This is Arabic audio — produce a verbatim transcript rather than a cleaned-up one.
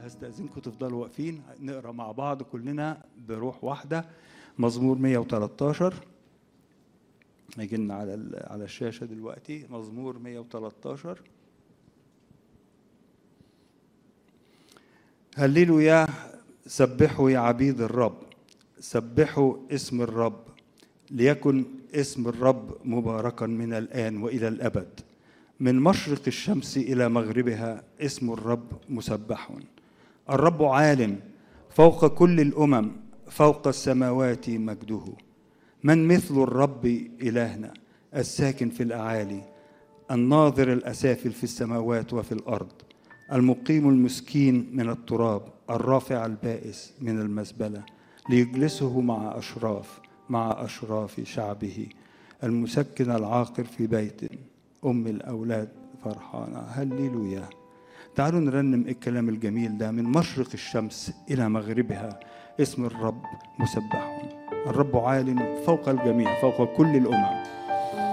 هستأذنكم تفضلوا واقفين نقرأ مع بعض كلنا بروح واحدة. مزمور مية وتلتاشر هيجي لنا على على الشاشة دلوقتي. مزمور مية وتلتاشر. هللويا، سبحوا يا عبيد الرب، سبحوا اسم الرب، ليكن اسم الرب مباركا من الآن وإلى الأبد. من مشرق الشمس إلى مغربها اسم الرب مسبح. الرب عال فوق كل الأمم، فوق السماوات مجده. من مثل الرب إلهنا الساكن في الأعالي، الناظر الأسافل في السماوات وفي الأرض، المقيم المسكين من التراب، الرافع البائس من المزبلة، ليجلسه مع أشراف مع أشراف شعبه، المسكن العاقر في بيت أم الأولاد فرحانة. هللويا. تعالوا نرنم الكلام الجميل ده. من مشرق الشمس إلى مغربها اسم الرب مسبح. الرب عال فوق الجميع، فوق كل الأمم.